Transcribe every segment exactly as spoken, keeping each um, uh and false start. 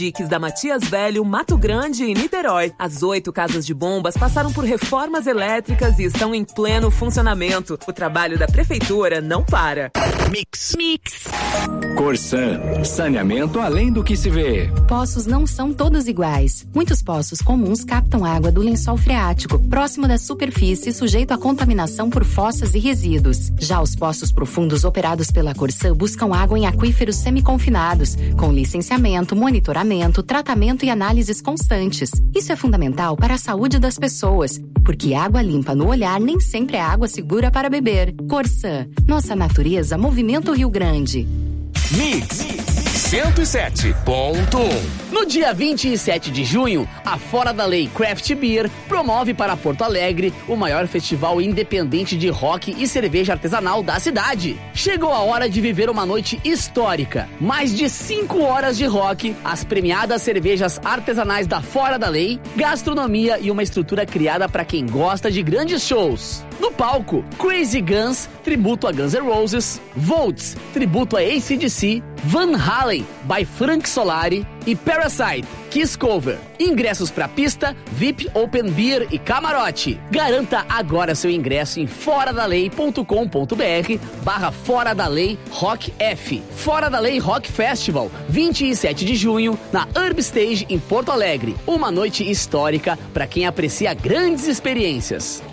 Diques da Matias Velho, Mato Grande e Niterói. As oito casas de bombas passaram por reformas elétricas e estão em pleno funcionamento. O trabalho da prefeitura não para. Mix. Mix. Corsan. Saneamento além do que se vê. Poços não são todos iguais. Muitos poços comuns captam água do lençol freático, próximo da superfície, sujeito à contaminação por fossas e resíduos. Já os poços profundos operados pela Corsan buscam água em aquíferos semiconfinados, com licenciamento, monitoramento, tratamento e análises constantes. Isso é fundamental para a saúde das pessoas, porque água limpa no olhar nem sempre é água segura para beber. Corsan, nossa natureza movimenta o Rio Grande. Mix cento e sete ponto um. No dia vinte e sete de junho, a Fora da Lei Craft Beer promove para Porto Alegre o maior festival independente de rock e cerveja artesanal da cidade. Chegou a hora de viver uma noite histórica. Mais de cinco horas de rock, as premiadas cervejas artesanais da Fora da Lei, gastronomia e uma estrutura criada para quem gosta de grandes shows. No palco, Crazy Guns, tributo a Guns N' Roses, Volts, tributo a A C D C, Van Halen, by Frank Solari e Parasite, Kiss Cover. Ingressos pra pista, V I P, Open Beer e camarote. Garanta agora seu ingresso em foradalei.com.br barra Fora da Lei Rock F. Fora da Lei Rock Festival, vinte e sete de junho, na Urb Stage em Porto Alegre. Uma noite histórica para quem aprecia grandes experiências.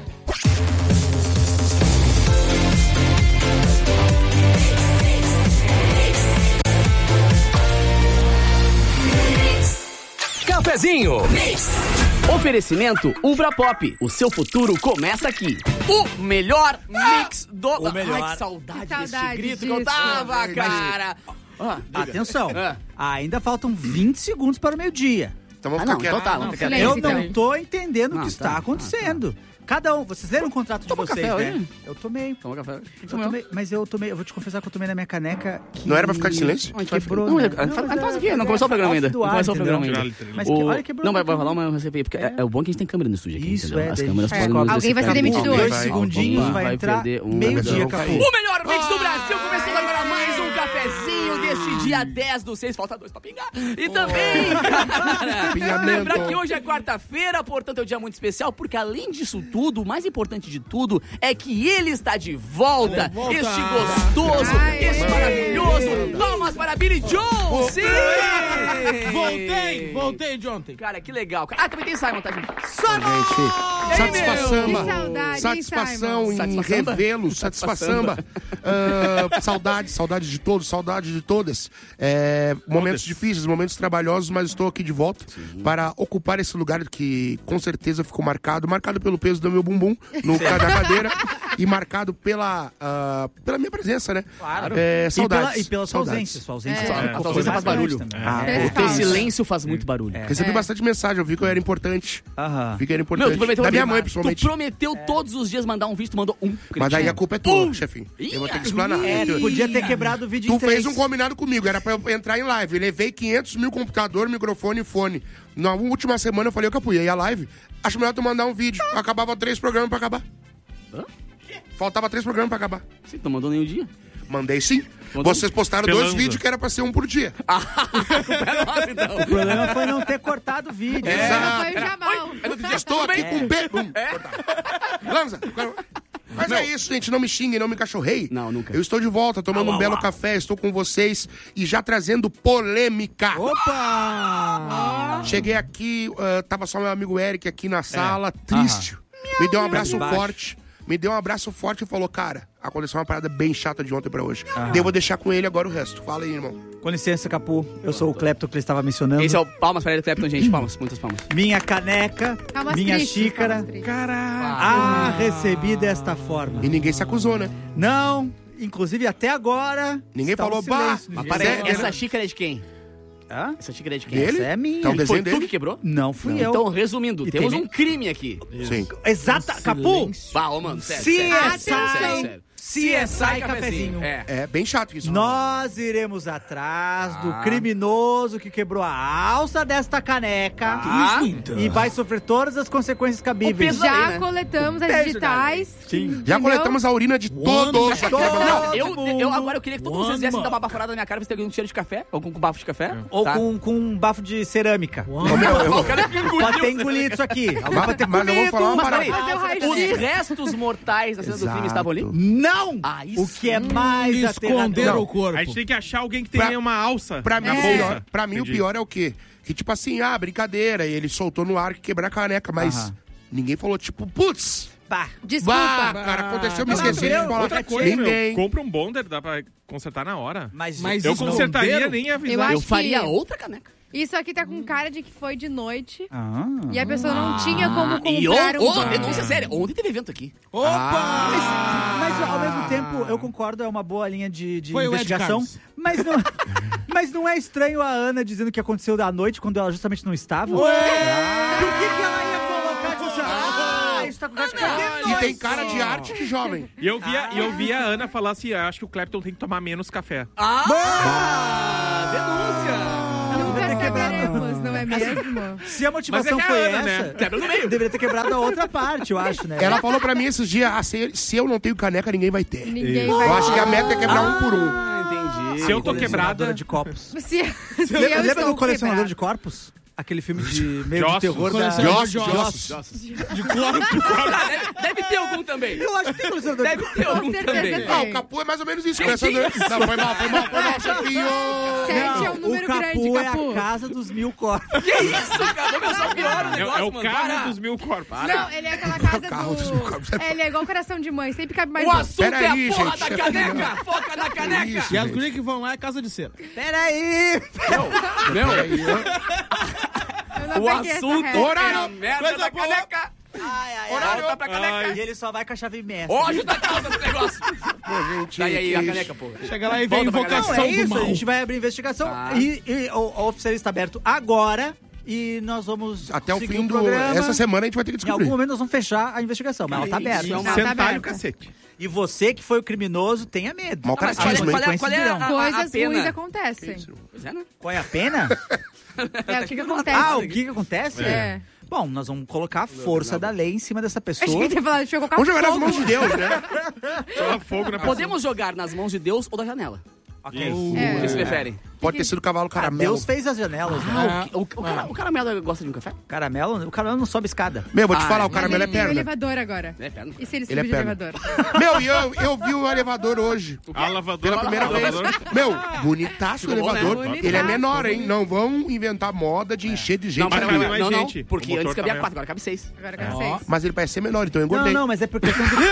Cafezinho. Mix. Oferecimento Ubra Pop. O seu futuro começa aqui. O melhor mix do... O melhor. Ai, que saudade, Que saudade desse grito disso. que eu tava, cara. Ah, Atenção, Ah. ainda faltam vinte segundos para o meio-dia. Então vamos Ah, ficar não, então quietos. tá, vamos ficar silêncio, Eu quietos. então. não tô entendendo Não, o que tá, está acontecendo. Cada um, vocês leram o contrato de Toma vocês, café né? hoje? Eu tomei. Toma café. Eu tomei, mas eu tomei, eu vou te confessar que eu tomei na minha caneca que... Não era pra ficar de silêncio? A gente vai Quebrou, Não, né? não, faz- mas faz é- aqui, não é começou o programa off ainda. do Não ar, começou o programa entendeu? ainda. Mas que, O- olha, quebrou. Não, vai, vai rolar uma receita aí, porque é. é o bom que a gente tem câmera no estúdio aqui, Isso, entendeu? é, As daí câmeras a gente podem nos Alguém vai ser decifrar. demitido Dois hoje. Vai, segundinhos, vai, vai, vai entrar perder um- meio-dia, Não, Capu. O melhor mix do Brasil, começando agora mais um cafezinho deste dia dez do seis, falta dois pra pingar. E também, cara, Pingamento. lembrar que hoje é quarta-feira, portanto é um dia muito especial, porque além disso tudo, o mais importante de tudo é que ele está de volta, este gostoso, Ai, este ai. maravilhoso. Palmas para Billy Joel, sim! Voltei, voltei de ontem. Cara, que legal. Ah, também tem Simon, tá, gente? Gente, satisfação, Que saudade, hein, satisfação Simon? em Satisfação? revê-lo, satisfação. Ah, saudade, saudade de todos, saudade de todas. É, momentos difíceis, momentos trabalhosos, mas estou aqui de volta para ocupar esse lugar que com certeza ficou marcado, marcado pelo peso do meu bumbum no da cadeira e marcado pela, ah, pela minha presença, né? Claro. É, E saudades. pela, e pela sua saudades. ausência. Sua ausência, É. ficou A tua ausência faz bastante barulho. também. Ah, É. O teu silêncio faz muito barulho. Recebi É. bastante mensagem, eu vi que eu era importante. Aham. Vi que era Meu, importante. tu prometeu da minha ouvir, mãe, mas principalmente. Tu prometeu todos os dias mandar um vídeo, tu mandou um. Mas daí a culpa é tua, Um. chefinho. Ih, Eu vou ter que explanar. É, tu podia ter quebrado o vídeo Tu em três. fez um combinado comigo, era pra eu entrar em live. Eu levei quinhentos mil computador, microfone e fone. Na última semana eu falei, ô Capu, e aí a live? Acho melhor tu mandar um vídeo. Acabava três programas pra acabar. Hã? Faltava três programas pra acabar. Sim, tu não mandou nenhum dia. Mandei sim. Mandou? Vocês postaram dois vídeos que era pra ser um por dia. A culpa é nossa, então. O problema foi não ter cortado o vídeo. É. Não foi o Jamal. Estou aqui com o B. Bum. É? Lanza. Mas é isso, gente. Não me xinguem, não me cachorrei. Não, nunca. Eu estou de volta, tomando Au, um belo au, au. café. Estou com vocês e já trazendo polêmica. Opa! Cheguei aqui, uh, tava só meu amigo Eric aqui na sala, triste. Me deu um abraço Baixo. forte. Me deu um abraço forte e falou, cara, aconteceu uma parada bem chata de ontem pra hoje. Daí eu vou deixar com ele agora o resto. Fala aí, irmão. Com licença, Capu. Eu sou o Clepton que ele estava mencionando. Esse é o palmas para ele, Clapton, gente. Palmas, muitas palmas. Minha caneca, Calmas minha tristes, xícara. calmas tristes. Ah, recebi desta forma. E ninguém se acusou, né? Não, inclusive até agora. Ninguém está um falou, silêncio bah, no Mas dia. para aí, Zé, essa né? xícara é de quem? Hã? Essa xícara é de quem? Dele? Essa é minha. Então, Foi desenho tu dele. que quebrou? Não fui eu. Então, resumindo, E temos tem- um crime aqui. Sim. Exata, Capu. Bah, ô, mano, sério, Sim, sério, é sério, sério, Atenção. sério. C S I Cafezinho. É. É bem chato isso. Nós iremos atrás do criminoso que quebrou a alça desta caneca Ah. e vai sofrer todas as consequências cabíveis. O peso da lei, Já né? coletamos as Beijo, digitais. Sim. Já Entendeu? coletamos a urina de todos. aqui. Não, eu, mundo. eu agora eu queria que todos vocês One viessem man. dar uma baforada na minha cara pra você ter um cheiro de café, ou com, com bafo de café. Ou tá? com, com um bafo de cerâmica. Ô, meu, eu vou- Pode ter engolido isso aqui. Alguém pode ter Mas eu vou comido. falar uma Mas parada. peraí, Fazer o raio-x. os restos mortais da cena do crime estavam ali? Não! Ah, isso. O que é mais Esconder aterrador. o corpo. A gente tem que achar alguém que Pra- tenha uma alça Pra mim, na o bolsa. pior, pra mim o Entendi. pior é o quê? Que tipo assim, ah, brincadeira, e ele soltou no ar que quebrar a caneca, mas Aham. ninguém falou tipo, putz, Pá. Desculpa. bah, cara, aconteceu, me Mas esqueci de meu, falar. Outra coisa, Ninguém. meu, compra um bonder, dá pra consertar na hora. Mas, Mas Eu isso consertaria não nem Eu avisar. acho Eu faria que- outra caneca. Isso aqui tá com cara de que foi de noite Ah. e a pessoa não tinha como E comprar o, um o, banco. denúncia séria. Ontem teve evento aqui. Opa! Mas ao mesmo tempo, eu concordo, é uma boa linha de, de Foi o Ed investigação. Carlos. Mas não, mas não é estranho a Ana dizendo que aconteceu da noite quando ela justamente não estava? Ué! Por que, que ela ia colocar tipo assim, ah, isso tá com cara de E tem cara de arte de jovem. E eu via, e eu via a Ana falar assim, ah, acho que o Clapton tem que tomar menos café. Ah! Denúncia! Nunca ter quebrado. saberemos, não é mesmo? Se a motivação Mas é que foi a Ana, essa, né? Quebra no meio. deveria ter quebrado a outra parte, eu acho, né? Ela falou pra mim esses dias, ah, se, se eu não tenho caneca, ninguém vai ter. Ninguém Eu vai... acho que a meta é quebrar um por um. Ah, entendi. Se eu tô Colecionadora quebrada... de copos. Se, se Lembra, eu lembra estou do Colecionador quebrada. de Corpos? Aquele filme de meio de Jossos. terror da... Colecionador Jossos, de Jossos. ossos. De corpo. Ah, deve, deve ter algum também. Eu acho que tem colecionador de Deve ter Com algum certeza também. tem. Ah, o Capu é mais ou menos isso. Colecionador... Não, foi mal, foi mal, foi mal, chefinho. Sete é um número o Capu grande, é Capu. a casa dos mil corpos. Que isso, cara? Vamos só pior o É, negócio, é o mano. carro Para. dos mil corpos. Não, ele é aquela casa carro dos mil corpos. do... É, ele é igual coração de mãe, sempre cabe mais O um. assunto Pera é a aí, porra gente, da chefe. caneca. Foca na caneca. Isso. E as gurias que vão lá é casa de cera. Peraí! Meu, Eu não o peguei essa assunto regra. é a Horário. merda Coisa da boa. caneca. Ai, ai, Horário. Volta pra caneca. E ele só vai com a chave mestra. Ó, ajuda a causa desse negócio. Pô, gente, Daí aí, que a isso. caneca, porra. Chega lá e vem Volta pra invocação Não, é do isso, mal. a gente vai abrir investigação Tá. e, e o, o oficial está aberto agora e nós vamos Até o seguir fim do... programa. Essa semana a gente vai ter que Em descobrir. algum momento nós vamos fechar a investigação, mas ela tá Isso, aberta. é uma- Tá Sentar aberta. o cacete. E você que foi o criminoso, tenha medo. Mau Ah, mas caratismo, qual é, hein? qual é, qual é a, a, a Coisas pena? ruins acontecem. Pois é, né? Qual é a pena? É, o que que acontece? Ah, o que que acontece? É. Bom, nós vamos colocar a força da lei em cima dessa Achei pessoa. que ia falar, deixa eu colocar Vamos jogar nas fogo. mãos de Deus, né? Só fogo na Podemos jogar nas mãos de Deus ou da janela? Ok. É. O que vocês preferem? Pode ter sido o cavalo Ah, caramelo. Deus fez as janelas, né? Ah, o, o, o, cara, o caramelo gosta de um café? Caramelo, o caramelo não sobe escada. Meu, vou te Ah, falar, o mas caramelo é Ele tem o perna. elevador agora. É, perna. E se ele Ele é subir de perna. elevador? Meu, e eu, eu vi o elevador hoje. A lavadora. Pela primeira a vez. lavadora. Meu, bonitaço o Ficou bom, né? elevador. Bonitaço. Ele é menor, hein? Não vão inventar moda de encher de gente. Mas na vai vida. mais não, não, gente. porque O motor antes cabia tá quatro, agora cabe seis. Agora eu quero seis. Mas ele parece ser menor, então eu Não, engordei. não, mas é porque...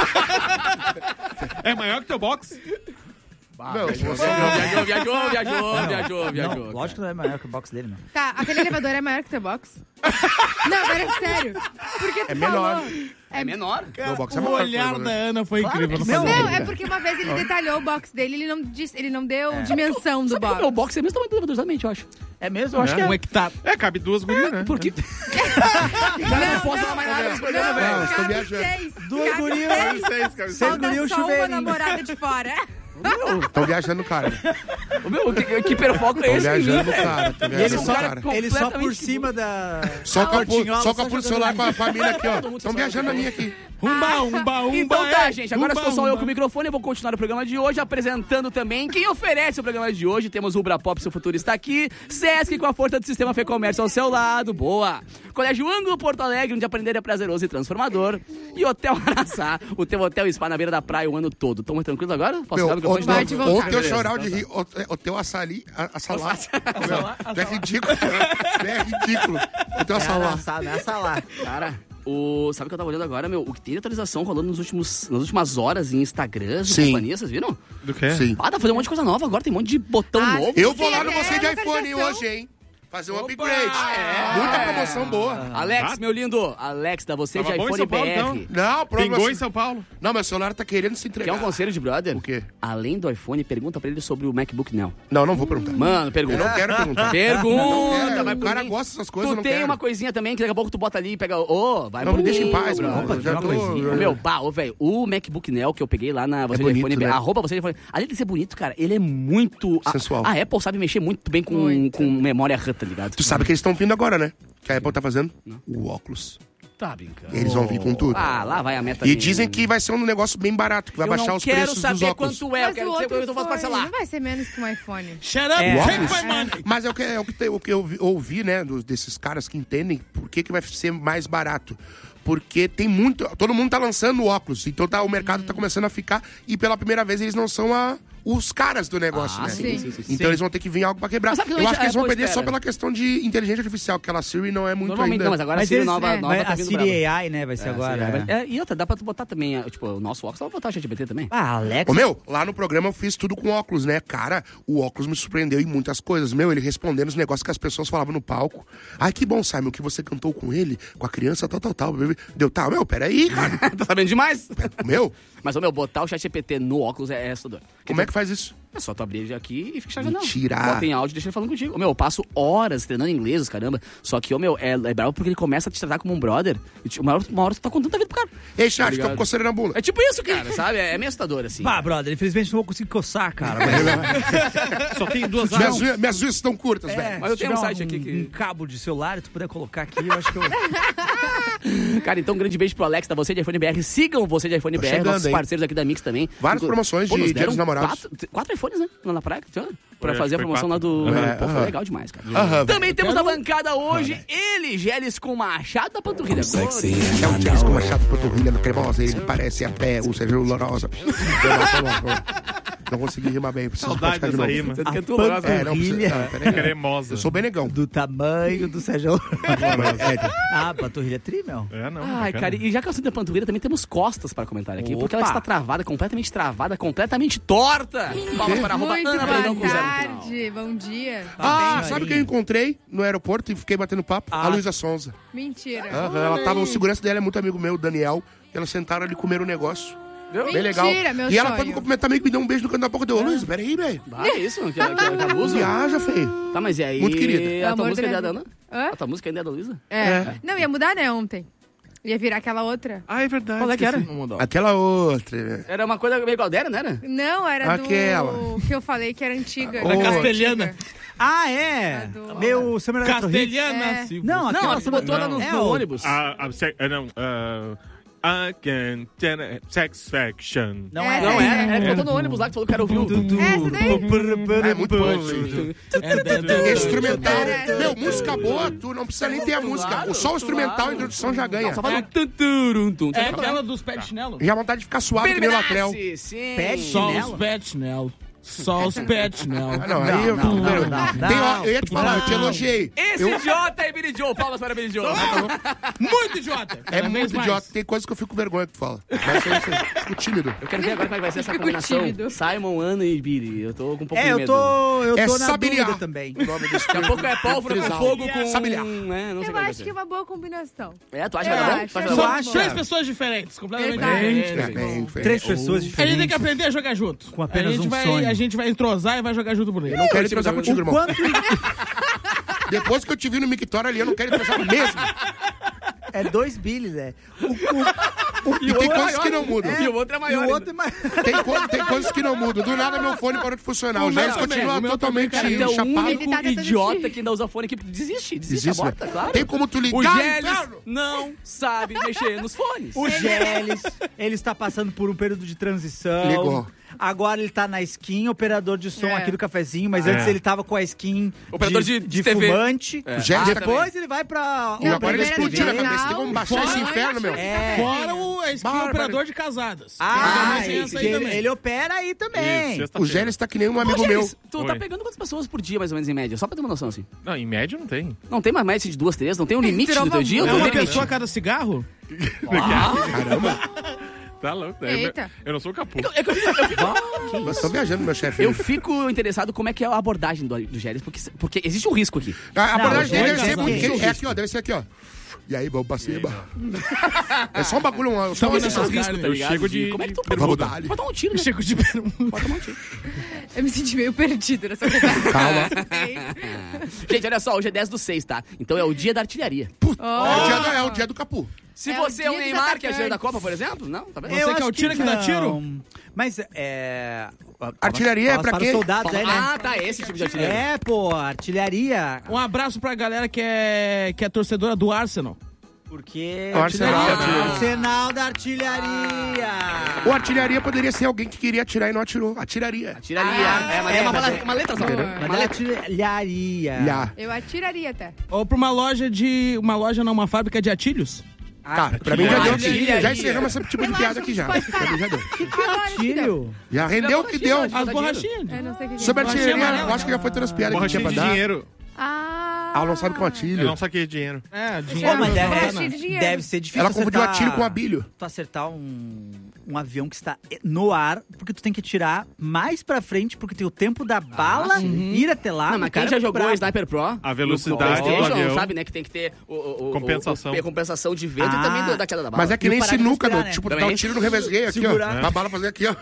É maior que teu box? Meu, você... Viajou, viajou, viajou, viajou, viajou. Não, lógico que não é maior que o box dele, não. Tá, aquele elevador é maior que o teu box? Não, agora é sério. Por que tu É menor. falou? É menor. Meu box é O maior que olhar o da elevador. Ana foi incrível. Não, Não, é porque uma vez ele detalhou o box dele, ele não disse, ele não deu dimensão do Sabe que o box. meu box é mesmo tamanho do elevador, exatamente, eu acho. É mesmo? Eu acho que Um é. hectare. É, cabe duas gurias, né? Por quê? Cara, não posso falar mais nada nesse programa, Não, velho. Não, estou cabe viajando. seis. Duas Cabe gurias. seis. Seis, cabe Seis Falta gurias, um só uma chuveirinho. namorada de fora. Estão viajando no cara. O meu, que, que hiperfoco é Estão esse? em mim, viajando no velho? cara. Tão E ele viajando só, no cara cara. com- ele só por completamente cima da... Só a com a pu- portinhola, só com a só pulso jogando celular com a família aqui, ó. Todo mundo Estão se viajando a falando. minha aqui. Umba, umba, umba. Então tá, é. gente, agora Umba, estou só eu umba. com o microfone, eu vou continuar o programa de hoje, apresentando também quem oferece o programa de hoje. Temos o Ubra Pop, seu futuro está aqui. Sesc, com a força do sistema Fê Comércio ao seu lado, boa. Colégio Ângulo Porto Alegre, onde aprender é prazeroso e transformador. E Hotel Araçá, o teu hotel e spa na beira da praia o ano todo. Estão tranquilos agora? Posso Meu, ligar o microfone de novo? Pode voltar. ontem eu Beleza, chorar de então rir. O- O teu açali... a- Assalá. Meu, tu é ridículo. Tu é ridículo. O teu assalá. Nessa, nessa lá. Cara, o... sabe o que eu tava olhando agora, meu? O que tem de atualização rolando nos últimos... nas últimas horas em Instagrams e Sim. companhia, vocês viram? Do quê? Sim. Ah, tá fazendo um monte de coisa nova agora, tem um monte de botão Ah, novo. Eu Sim, vou lá no é você de iPhone localização. hoje, hein? Fazer um upgrade. É. Muita promoção boa. Alex, Ah. meu lindo. Alex, dá você Tava de bom em iPhone São Paulo, B R. então. Não, Pingou promoção. em São Paulo. Não, meu celular tá querendo se entregar. Quer um conselho de brother? O quê? Além do iPhone, pergunta pra ele sobre o MacBook Neo. Não, não vou perguntar. Mano, Eu pergunta. não quero perguntar. Pergunta, Não quero. vai O por cara mim. gosta dessas coisas, eu Tu não tem quero. uma coisinha também que daqui a pouco tu bota ali e pega. Ô, vai Não, por me deixa mim, em paz, bro. mano. Opa, Já uma tô... coisinha. Ô, meu, bah, ô, velho, o MacBook Neo que eu peguei lá na você de bonito, iPhone, né? arroba você de iPhone, além de ser bonito, cara, ele é muito... a- Sensual. A, Apple sabe mexer muito bem com, Muito. com memória RAM, tá ligado? Tu sabe que eles estão vindo agora, né? Que a Apple tá fazendo? O óculos. Tá brincando. Eles vão vir com tudo. Ah, lá vai a meta. E dele. dizem que vai ser um negócio bem barato, que vai eu baixar não os quero preços dos saber óculos. quanto é, eu Mas quero o dizer outro quanto eu posso foi- parcelar. Não vai ser menos que um iPhone. Shut up, É. take my money. Mas é o que, é o que, te- o que eu vi- ouvi, né, dos- desses caras que entendem por que, que vai ser mais barato. Porque tem muito... Todo mundo tá lançando óculos, então tá, o mercado tá começando a ficar... E pela primeira vez eles não são a, os caras do negócio, Ah, né? sim, sim, sim, sim. Então eles vão ter que vir algo pra quebrar. Mas sabe que Eu normalmente acho que eles vão a Apple perder só espera. pela questão de inteligência artificial, porque ela Siri não é muito Normalmente ainda... não, mas agora Mas a Siri eles- nova, é, nova Vai- tá a vindo Siri brava. A I, né? Vai ser É, agora. Siri, é. é. E outra, dá pra tu botar também, é, tipo, o nosso óculos, dá pra botar o ChatGPT também. Ah, Alex. Ô, meu, lá no programa eu fiz tudo com óculos, né? Cara, o óculos me surpreendeu em muitas coisas. Meu, ele respondendo os negócios que as pessoas falavam no palco. Ai, que bom, Simon, que você cantou com ele, com a criança, tal, tal, tal. Deu, tá, meu, peraí, cara. Tá sabendo demais? Meu, Mas, ô, meu, botar o ChatGPT no óculos é, é assustador. como é que faz isso? É só tu abrir ele aqui e fica chargando. Mentira. Bota em áudio e deixa ele falando contigo. Ô, meu, eu passo horas treinando inglês, os caramba. Só que, ô, meu, é, é bravo porque ele começa a te tratar como um brother. E tipo, uma hora, uma hora tu tá contando a vida pro cara. Ei, chat, tô Obrigado. com coceira na bunda. É tipo isso, cara, sabe? É, é meio assustador, assim. Pá, brother, infelizmente não vou conseguir coçar, cara. Só tem duas Minhas, aulas. unhas- minhas unhas estão curtas, É, velho. Mas eu se tenho um tiver site aqui que- um cabo de celular, tu puder colocar aqui, eu acho que eu... Cara, então um grande beijo pro Alex da Você de iPhone B R. Sigam Você de iPhone Tô B R, chegando, nossos hein? parceiros aqui da Mix também. Várias Inclu- promoções Pô, de nos Dia deram dos Namorados. Quatro, quatro iPhones, né? Lá na praia. Tinha, Pra Foi, fazer a foi promoção lá quatro. do... É, Pô, foi aham. legal demais, cara. Aham, Também temos na bancada hoje ele, Geles com Machado da Panturrilha. É um disco machado panturrilha no cremosa, ele parece até o Sérgio Lourosa. Não consegui rimar bem, preciso Saudade praticar de dessa novo. rima. Você quer tu, A Lourosa? É, não precisa. Panturrilha. Ah, peraí. Cremosa. Eu sou bem negão. Do tamanho do Sérgio. É, Ah, panturrilha tri, meu. É, não. Ai, bacana. cara, e já que eu assunto da panturrilha, também temos costas para comentar aqui. Porque ela Opa. está travada, completamente travada, completamente torta. Palmas para a arroba Muito Ana Brandão boa com zero no final. tarde, bom dia. Ah, bem, sabe Marinha. quem eu encontrei no aeroporto e fiquei batendo papo? Ah. A Luísa Sonza. Mentira. Aham, ela tava, o segurança dela é muito amigo meu, o Daniel. E elas sentaram ali comer um negócio. Bem legal. Mentira, meu E ela sonho. foi me cumprimentar meio que me deu um beijo no canto da boca. Deu, ô Luísa, peraí, velho. Ah, é isso? Que, que, que abuso? Viaja, feio. Tá, mas e aí? Muito querida. A tua Amor música da ainda é da minha Ana? Hã? A tua música ainda é da Luísa? É. Não, ia mudar, né, ontem. Ia virar aquela outra. Ah, é verdade. Qual é que era? esqueci. Aquela outra. Era uma coisa meio igual dela, não era? Não, era Aquela. do que eu falei que era antiga. Da castelhana. Ah, é? do- Meu, Summer Electro Hits. Castelhana. É. se Não, você- Não, aquela você botou ela não. no, É no o- ônibus. Ah, ah, se- ah, não. ah, I can gen- satisfaction. Não É, é? Não é, era? é. Era que botou no ônibus lá que falou que era ouvir o... Essa daí? É muito punch. É, Instrumental. Tarará. Meu, música boa, tu não precisa nem ter a música. Só o instrumental, a introdução já ganha. Só faz um tum, turum, tum. É aquela dos pé de chinelo? Já vontade de ficar suave que nem o Latrell. Permanece, sim. Pet Só chinelo? os pé de chinelo. Só os pé de chinelo. Ah, não, aí eu... não, não, eu- não, tem- não. eu ia te falar, eu te elogiei. Esse Eu- idiota é Billy Joe. Palmas para Billy Joe. Muito idiota. É Cada vez muito mais. idiota. Tem coisas que eu fico com vergonha que tu fala. Mas eu sei, fico tímido. Eu quero ver agora como é que vai ser essa Fico combinação. tímido. Simon, Ana e Billy. Eu tô com um pouco É, de eu medo. tô, eu É tô na Sabiriá. dúvida também. O nome desse Daqui a pouco é pólvora com Trisal. fogo com... Sabiriá. Né? Não sei Eu como é acho que é uma boa combinação. É, tu acha Eu que vai dar bom? acho. Tu acha que vai Eu dar São bom? acha? três pessoas diferentes, completamente Exato. diferentes. É, bem diferente. Três pessoas A gente diferentes. tem que aprender a jogar junto. Com apenas a gente um vai, sonho. A gente vai entrosar e vai jogar junto por aí. Eu não quero transar contigo, O irmão. quanto Depois que eu te vi no Mictório ali, eu não quero transar mesmo. é dois Billy, né? O, o, E tem coisas que não mudam. E o outro é e maior. o outro é mais... Tem, co- tem coisas que não mudam. Do nada meu fone parou de funcionar. O O meu Gélis também, continua o meu totalmente também, Cara, tu é o chapado. Ele único tá tentando idiota te- que ainda usa fone que desiste. Desiste, Desiste, aborta, né? claro. Tem como tu ligar, O Gélis inferno? não sabe mexer nos fones. O Gélis, ele está passando por um período de transição. Ligou. Agora ele tá na skin, operador de som É. aqui do cafezinho, mas É. antes ele tava com a skin Operador de- de T V. fumante. É. O Gélis Ah, tá- Depois ele vai pra... E Não, agora ele primeiro explodiu na no cabeça. Tem como baixar esse Fora- inferno, meu? É. Fora o a skin Bárbaro. operador de casadas. Ah, Tem ele, essa aí também. ele opera aí também. Isso, sexta-feira. O Gélis tá que nem um Ô, amigo meu. Gélis, tu tá Oi. pegando quantas pessoas por dia, mais ou menos, em média? Só pra ter uma noção, assim. Não, em média não tem. Não tem mais média de duas, três? Não tem um limite Tirou no teu uma dia? É Não uma tem limite. pessoa a cada cigarro? Caramba. Tá louco. Eita. Eu não sou o Capu. É que eu, fico- eu fico- Nós estamos viajando, meu chefe. eu fico interessado como é que é a abordagem do, do Gélis, porque, porque existe um risco aqui. A abordagem Não, dele pode deve ser casar. porque ele- é aqui, ó. Deve ser aqui, ó. E aí, vamos pra cima. É só um bagulho, um, só uma Vamos sensação. nessas Risco, tá Eu ligado? chego de- Como é que tu de pode, Vamos bermuda. dar. pode dar um tiro, né? Chego de bermuda. Pode tomar um tiro. Eu me senti meio perdido nessa conversa. Calma. Gente, olha só, hoje é dez do seis, tá? Então é o dia da artilharia. É o dia do, é o dia do Capu. Se É você o é o dia dos Neymar, que é a dia da atacantes. Copa, por exemplo, não? Tá vendo? Você que é o tiro que dá tiro? não. Mas é... Artilharia é pra para quê? os soldados aí, né? Ah, tá, esse tipo de artilharia. É, pô, artilharia. Um abraço pra galera que é, que é torcedora do Arsenal. Porque... O Arsenal. Arsenal da artilharia. Ou artilharia poderia ser alguém que queria atirar e não atirou. Atiraria. Atiraria. Ah, é, mas é, é uma, mas uma, uma letra só. Boa. Mas Uma é letra. artilharia. Já. Eu atiraria até. Ou pra uma loja de... Uma loja, não, uma fábrica de atilhos. Tá, pra mim já deu. Artilharia. Já encerramos esse tipo de Relaxa, piada aqui já. pode parar. Pra mim já deu. Agora acho que deu. Artilho. Já rendeu o que deu. As borrachinhas. Eu não sei o que que Sobre é. artilharia, eu acho que já foi todas as piadas que tinha Borrachinha pra de dar. dinheiro. Ah, Ah, ela não sabe que é um Eu atilho. não saquei dinheiro. É, Pô, dinheiro. mas não deve, dá, de dinheiro. deve ser difícil Ela confundiu acertar- atilho com abilho. Tu acertar um, um avião que está no ar, porque tu tem que atirar mais pra frente, porque tem o tempo da bala ir até lá. Não, mas o quem cara já é jogou brabo. Sniper Pro? A velocidade no do PlayStation, avião. sabe, né? Que tem que ter o, o- o- Compensação. o- a compensação de vento Ah. e também do- da queda da bala. Mas é que E nem parar de sinuca, respirar, do, né? tipo, dá Também. um tiro no revesgueio aqui, Segurar. ó. Pra bala fazer aqui, ó.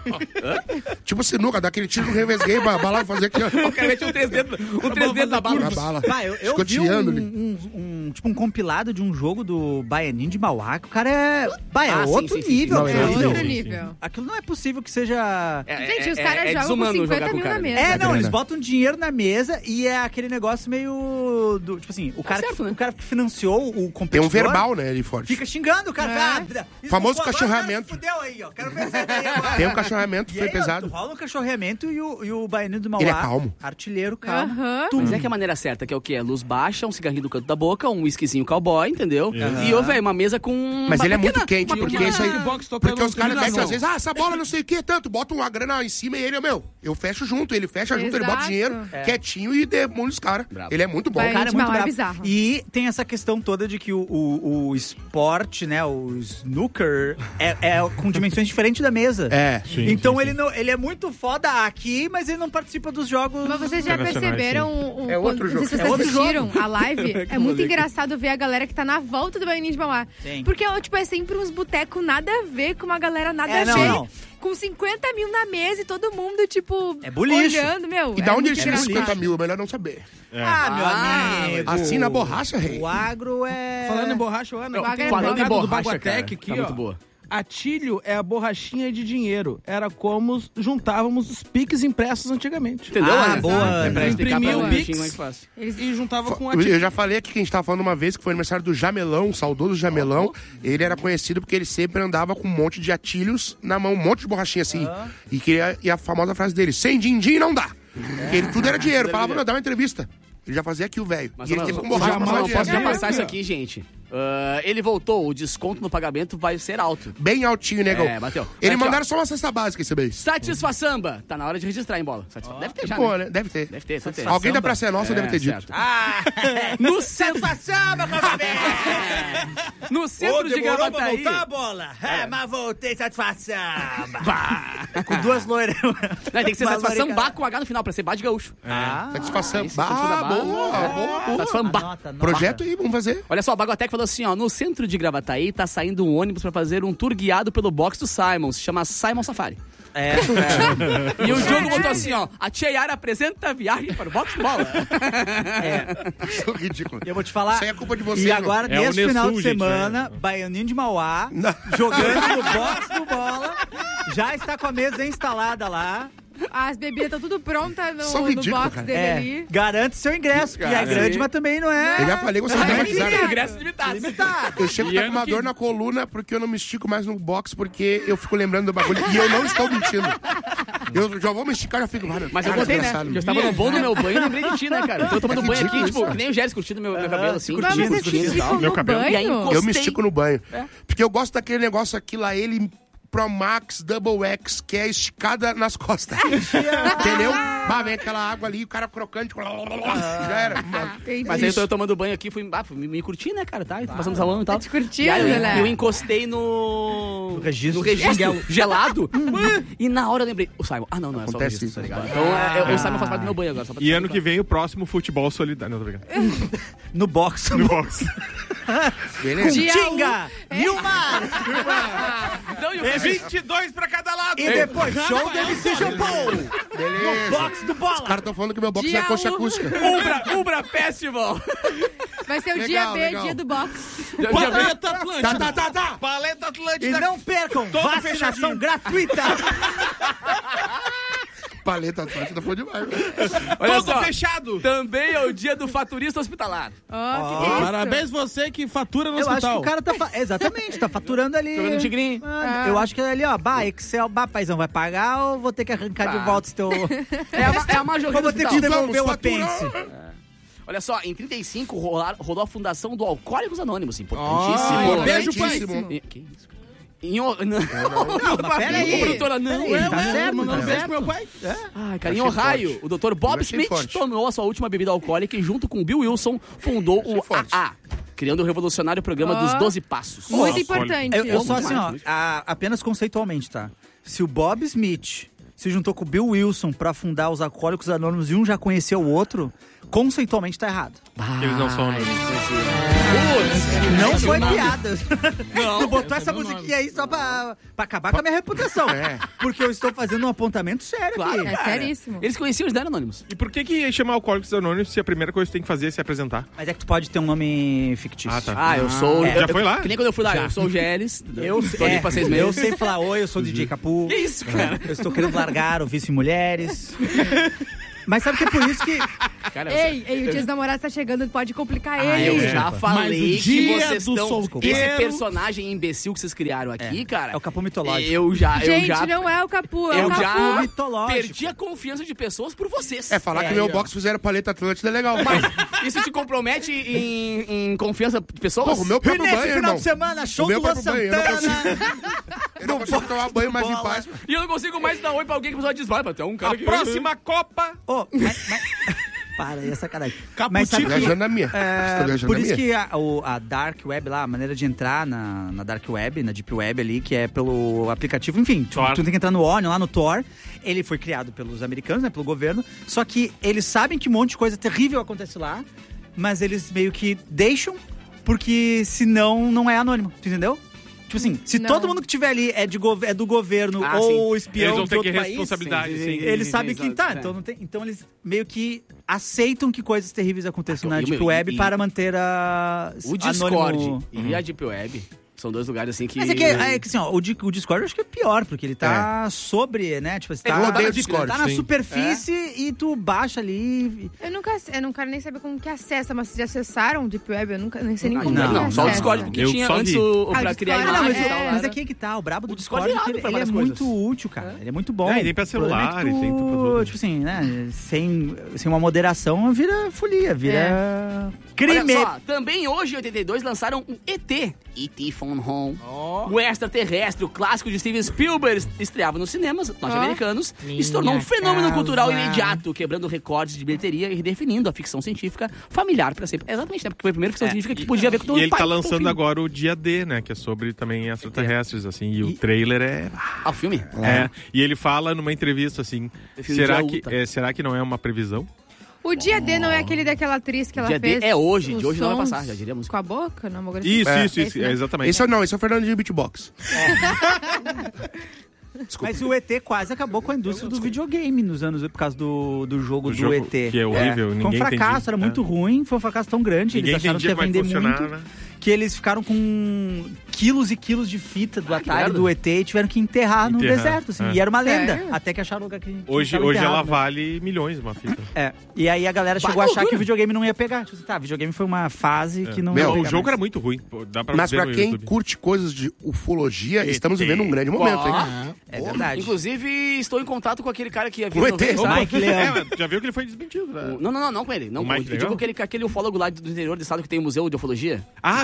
Tipo sinuca, dá aquele tiro no revesgueio, pra bala fazer aqui, ó. O cara mete um três dedos, um três dedos na bala. Na bala. Vai, eu, eu vi um, Escoteando-lhe. um, um- tipo um compilado de um jogo do Baianinho de Mauá, que o cara é... Bah, é Ah, sim, outro sim, sim, nível. sim. Não, É é aquilo. outro sim, nível. Aquilo não é possível que seja... É, Gente, os é- caras é jogam com desumano jogar cinquenta com o mil cara. na mesa. É, não, grana. eles botam dinheiro na mesa e é aquele negócio meio... Do, tipo assim, o cara, certo, que, né? o cara que financiou o Tem competidor... um verbal, né, ali forte. Fica xingando o cara. É. Ah, isso Famoso não- agora cachorramento. o cara se Fudeu aí, ó. Quero ver você daí agora. Tem um cachorramento, E foi aí, pesado. ó, rola um cachorramento e o, e o Baianinho do Mauá... Ele é calmo. Artilheiro, calmo. Aham. Mas é que a maneira certa, que é o quê? É luz baixa, um cigarrinho do canto da boca, um whiskyzinho cowboy, entendeu? E, ô, velho, uma mesa com Mas uma ele é pequena- muito quente, uma porque pequena- isso aí... Box tocando Porque os um caras trilho descem na às vezes, ah, essa bola não sei o que, tanto, bota uma grana em cima e ele, meu, eu fecho junto, ele fecha junto, ele bota Exato. dinheiro, quietinho e demônio os caras. Ele é muito bom. Vai. O cara é de muito Mauá é bravo. bizarro. E tem essa questão toda de que o, o, o esporte, né, o snooker, é, é com dimensões diferentes da mesa. É. Sim, então sim, ele, sim. não, ele é muito foda aqui, mas ele não participa dos jogos... Mas vocês já Internacionais, perceberam um, um- É outro quando- jogo. Não sei se É vocês outro assistiram a live. É muito engraçado ver a galera que tá na volta do Baianinho de Mauá. Sim. Porque, tipo, é sempre uns botecos nada a ver com uma galera nada É, a não, ver. não. Com cinquenta mil na mesa e todo mundo, tipo, É bulicho. olhando, meu. E é da onde muito ele tira engraçado. cinquenta mil? É melhor não saber. Ah, meu Ah, amigo. Assim na borracha, rei. O agro é... Falando em borracha, Ana, Não, tem um falando em recado do borracha, Baguatec cara, aqui, tá ó. muito boa. Atilho é a borrachinha de dinheiro. Era como juntávamos os piques impressos antigamente. Entendeu, Ah, Ana? boa, É pra né? explicar pra Imprimia o um Pix. bichinho como é que faz. Eles e juntava com atilho. Eu já falei aqui que a gente tava falando uma vez que foi aniversário do Jamelão, o saudoso Jamelão. Ele era conhecido porque ele sempre andava com um monte de atilhos na mão, um monte de borrachinha assim. E, que, e a famosa frase dele, sem din-din não dá. Porque ele tudo era dinheiro. Falava, não, dá uma entrevista. Ele já fazia aqui o velho. Mas E ele eu teve não, com borracha jamais pra não fazer posso já dinheiro. passar isso aqui, gente. Ah, ele voltou, o desconto no pagamento vai ser alto. Bem altinho, negão. É, bateu. Ele Aqui, mandaram ó. só uma cesta básica esse mês. Satisfaçamba. Tá na hora de registrar, hein, bola? Satisfa... Deve ter já, Pô, né? né? Deve ter. Deve ter, deve ter. Alguém da Praça é Nossa É, deve ter dito. certo. Ah, No centro, satisfação, meu casamento! no centro de Gravataí. bola? É, mas voltei, satisfação! Com duas loiras. Não, tem que ser Uma satisfação loira- Bá com H no final, pra ser Bá de gaúcho. Ah, Satisfação. esse continua da Ah, bala. boa, boa, boa. Satisfação Bá. anota, anota. Projeto aí, vamos fazer. Olha só, o Baguatec falou assim, ó, no centro de Gravataí tá saindo um ônibus pra fazer um tour guiado pelo box do Simon, se chama Simon Safari. É. E o Diogo botou assim, ó, a Tia Yara apresenta a viagem para o box bola. É. Isso é ridículo. E eu vou te falar. Isso aí é culpa de vocês, E agora, É o nesse final Nessul, de gente, semana, né? Baianinho de Mauá, Não. jogando no box do bola, já está com a mesa instalada lá. As bebidas estão tudo prontas no, São no ridículo, box cara. dele É, ali. garante seu ingresso, porque é Cara, grande, sim. mas também não é. Eu já falei que vocês Ah, não é avisaram. limitado. Ingressos limitados. Limitado. Eu chego E tá com ano uma que- dor na coluna porque eu não me estico mais no box, porque eu fico lembrando do bagulho. E eu não estou mentindo. Eu já vou me esticar e já fico. Mano, Mas eu cara, gostei, né? desgraçado. Eu estava no bom do meu banho e lembrei de ti, né, cara? Então eu tomando É banho aqui, ridículo tipo, isso. que nem o Gélis curtindo meu, meu cabelo, assim. Mas vocês curtindo e ficam tal. no Meu cabelo. banho? E aí, Eu me Gostei. estico no banho. Porque eu gosto daquele negócio aqui lá, ele Pro Max Double X, que é esticada nas costas. Entendeu? Bah, vem aquela água ali, o cara crocante. Já era. Mas aí eu tô tomando banho aqui, fui, ah, fui me, me curtir, né, cara? Tá, tô passando salão e tal. Tá te curtindo, E aí, eu, né? eu encostei no... No registro. No registro gelado. E na hora eu lembrei, o Simon, ah não, não, é só o Acontece registro, isso, tá ligado? né? Então é, é, o Simon faz parte do meu banho agora. Só pra E ano que vem o próximo futebol solidário. Não, tô brincando. No box. No box. Beleza? Dia Tinga! Nilmar! Não, e eu É fiz- vinte e dois pra cada lado. E depois, show da M C Jampou! Beleza. Box do Os bola! caras estão falando que meu box Dia é coxa um. acústica. Ubra, Ubra Festival. Vai ser o Legal, dia B, legal. dia do box. Paleta Atlântida. Tá, tá, tá, tá. Paleta E Atlântida. não percam, Todo vacinação fechadinho. gratuita! Paleta Atlântida foi demais. velho. Olha Todo só, fechado. também é o dia do faturista hospitalar. Ó, que que é isso? Parabéns você que fatura no Eu acho hospital. que o cara tá... Fa... Exatamente, tá faturando ali... Jogando tigrinho. Ah, Eu acho que é ali, ó, bah, Excel, bah, paizão, vai pagar ou vou ter que arrancar de volta esse teu... É uma, é uma Ou jornada vou ter que hospital. te devolver o Vamos faturar. apêndice. Olha só, em trinta e cinco rolar- rodou a fundação do Alcoólicos Anônimos. Importantíssimo. Ó, beijo, Importantíssimo. E- Que isso? Em, o- não, Não, mas peraí. Ô, produtora, não. Peraí, é, tá é, certo, mandando tá beijo certo. pro meu pai. Ai, cara, em Achei Ohio, forte. o doutor Bob Eu achei Smith forte. tomou a sua última bebida alcoólica e, junto com Bill Wilson, fundou o forte. A A, criando o revolucionário programa Ó. dos doze Passos. Muito Ó, importante. Eu, eu só Muito assim, ó, mais. a- apenas conceitualmente, tá? Se o Bob Smith se juntou com o Bill Wilson pra fundar os Alcoólicos Anônimos e um já conheceu o outro, conceitualmente tá errado. Eles não são eles anônimos. Putz, Não foi nome. piada. tu botou essa musiquinha aí só pra, pra acabar com a minha reputação. É. Porque eu estou fazendo um apontamento sério Claro, aqui. É seríssimo. Eles conheciam os dez anônimos. E por que que chama Alcoólicos Anônimos se a primeira coisa que tem que fazer é se apresentar? Mas é que tu pode ter um nome fictício. Ah, tá. Ah, eu sou... É. Já eu- foi lá? Que nem quando eu fui lá, Já. eu sou o Gélis. Eu, tô ali é, pra seis eu meses. sei falar oi, eu sou o D J Capu. Que isso, cara? Eu estou querendo largar o Vício em Mulheres. Mas sabe que é por isso que... Cara, eu Ei, ei, o dia dos namorados tá chegando, pode complicar Ah, eu ele. já Mas falei o que dia vocês do estão... solteiro- Esse personagem imbecil que vocês criaram aqui, cara... É o Capu mitológico. Eu já... Eu Gente, já... não é o Capu, é Eu o Capu. já mitológico. perdi a confiança de pessoas por vocês. É, falar É, que meu aí, ó. box fizeram Paleta Atlântida é legal. Mas isso te compromete em, em confiança de pessoas? Porra, o meu E próprio nesse banho, final irmão. de semana, show O meu do Luan próprio banho, eu não Santana. Eu não consigo tomar banho mais em paz. E eu não consigo mais dar oi pra alguém que a pessoa diz, vai, mas tem um cara A que... próxima Copa. Ô, mas, mas- Para, aí é sacanagem. Caputino. Mas sabe Tô que, viajando na minha. é, Tô viajando por na isso minha. que a, o- a Dark Web lá, a maneira de entrar na, na Dark Web, na Deep Web ali, que é pelo aplicativo, enfim, tu, Tor. tu tem que entrar no Onion, lá no Tor. Ele foi criado pelos americanos, né, pelo governo, só que eles sabem que um monte de coisa terrível acontece lá, mas eles meio que deixam, porque senão não é anônimo, tu entendeu? Tipo assim, se Não. todo mundo que tiver ali é, de gov- é do governo Ah, ou sim. espião Eles vão de ter outro que país, responsabilidade, sim. eles sabem que exato, tá, é. então não tem, então eles meio que aceitam que coisas terríveis aconteçam Ah, na e o Deep meu- Web e- para manter a O Discord anônimo. e a Deep Web são dois lugares assim que... Mas é que, é que assim, ó, o, Di- o Discord eu acho que é pior, porque ele tá sobre, né? Tipo, você tá, Eu odeio tá- o Discord, tá na sim. superfície e tu baixa ali. Eu nunca, eu não quero nem saber como que acessa, mas vocês já acessaram o Deep Web? Eu nunca, nem sei nem Não, como não, que não, só o acessa. Discord, porque Eu tinha só antes vi. o, o Ah, pra o criar Discord, Ah, não, mas, imagens e tal, é, mas era- aqui é que tá, o brabo do O Discord Discord, é é que irado ele, pra ele é várias muito coisas. útil, cara. Ele é muito bom. É, e tem pra O problema é celular, que e tem pra tu, tudo. tipo assim, né? Sem, sem uma moderação, vira folia, vira crime. Olha só, também hoje, em oitenta e dois, lançaram um E T. E T Phone Home. O extraterrestre, o clássico de Steven Spielberg, estreava nos cinemas norte-americanos e se tornou um fenômeno cultural imediato, quebrando recordes de bilheteria e redefinindo a ficção científica familiar pra sempre. Exatamente, né? Porque foi a primeira ficção É, científica que podia ver com todo E ele pai, tá com todo lançando filho. agora o Dia D, né? Que é sobre também extraterrestres, assim. E, o trailer é... Ah, o filme? É. E ele fala numa entrevista, assim... Prefiro Será Dia que, Ultra. é, será que não é uma previsão? O dia D não é aquele daquela atriz que ela Dia D fez? é hoje, os de hoje não vai sons passar, já diríamos. Com a boca? Não, uma Isso, É. isso, isso. Esse, né? É, exatamente. Esse é, não, esse é o Fernando de Beatbox. Desculpa. Mas o E T quase acabou com a indústria do videogame nos anos por causa do, do jogo O do jogo E T. que é horrível, Foi um ninguém fracasso, entendia. era muito É. ruim, foi um fracasso tão grande, Ninguém eles acharam que ia entendia vender como é que muito, funcionava, né? que eles ficaram com quilos e quilos de fita do Atari, merda. do E T, e tiveram que enterrar, no Enterrar, deserto, assim, é. e era uma lenda, Sério? até que acharam o lugar que que Hoje, tava hoje ela enterrado, né? vale milhões uma fita. É, e aí a galera Bah, chegou a achar loucura. que o videogame não ia pegar, tipo assim, tá, videogame foi uma fase que não Meu, ia Não, pegar o jogo mais. era muito ruim. Pô, dá pra Mas ver pra no quem YouTube. curte coisas de ufologia, E estamos T. vivendo um grande momento, hein? Ah, É verdade. inclusive, estou em contato com aquele cara que ia vir O no E T. evento, sabe? Mike Leão. É, mas já viu que ele foi desmentido, né? O- Não, não, não, não com ele. Não, O com, Mike eu Leão? digo aquele, aquele ufólogo lá do interior do estado que tem o museu de ufologia. Ah, Fugiu